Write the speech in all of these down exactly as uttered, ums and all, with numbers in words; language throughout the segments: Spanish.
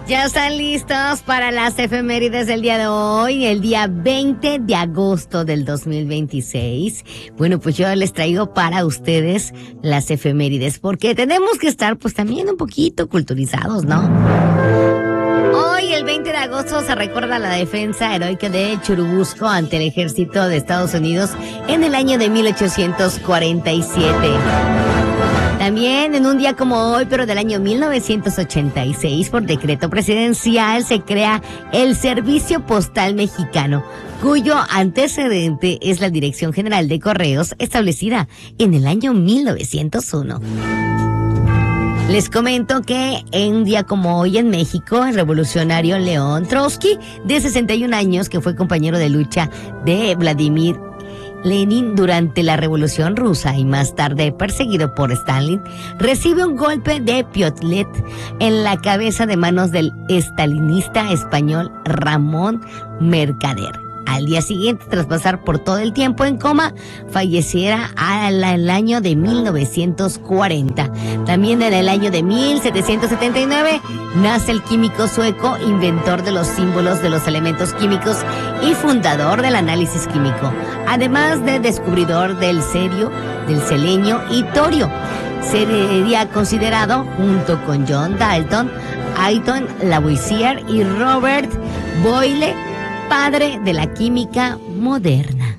Ya están listos para las efemérides del día de hoy, el día veinte de agosto del dos mil veintiséis. Bueno, pues yo les traigo para ustedes las efemérides, porque tenemos que estar pues también un poquito culturizados, ¿no? Hoy, el veinte de agosto, se recuerda la defensa heroica de Churubusco ante el ejército de Estados Unidos en el año de mil ochocientos cuarenta y siete. También en un día como hoy, pero del año mil novecientos ochenta y seis, por decreto presidencial, se crea el Servicio Postal Mexicano, cuyo antecedente es la Dirección General de Correos, establecida en el año mil novecientos uno. Les comento que en un día como hoy en México, el revolucionario León Trotsky, de sesenta y un años, que fue compañero de lucha de Vladimir Lenin durante la Revolución Rusa y más tarde perseguido por Stalin, recibe un golpe de piolet en la cabeza de manos del estalinista español Ramón Mercader. Al día siguiente, tras pasar por todo el tiempo en coma, falleciera al el año de mil novecientos cuarenta. También en el año de mil setecientos setenta y nueve nace el químico sueco, inventor de los símbolos de los elementos químicos y fundador del análisis químico, además de descubridor del cerio, del selenio y torio. Sería considerado, junto con John Dalton, Anton Lavoisier y Robert Boyle, padre de la química moderna.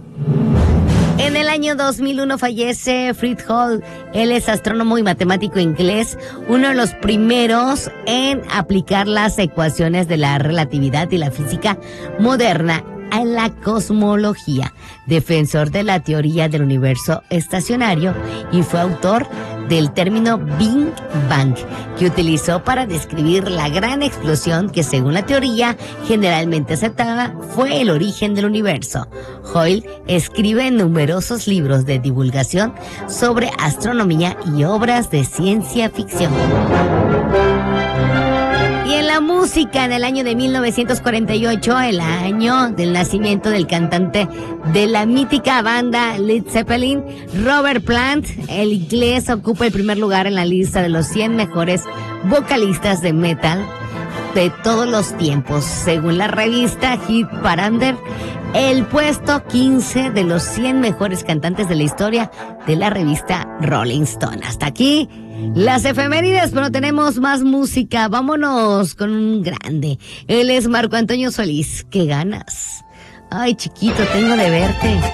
En el año dos mil uno fallece Fritz Hall. Él es astrónomo y matemático inglés, uno de los primeros en aplicar las ecuaciones de la relatividad y la física moderna a la cosmología, defensor de la teoría del universo estacionario, y fue autor del término Big Bang, que utilizó para describir la gran explosión que, según la teoría generalmente aceptada, fue el origen del universo. Hoyle escribe numerosos libros de divulgación sobre astronomía y obras de ciencia ficción. Y en la música, en el año de mil novecientos cuarenta y ocho, el año del nacimiento del cantante de la mítica banda Led Zeppelin, Robert Plant, el inglés, ocupa el primer lugar en la lista de los cien mejores vocalistas de metal de todos los tiempos, según la revista Hit Parader, el puesto quince de los cien mejores cantantes de la historia de la revista Rolling Stone. Hasta aquí las efemérides, pero tenemos más música. Vámonos con un grande. Él es Marco Antonio Solís. ¡Qué ganas! Ay, chiquito, tengo de verte.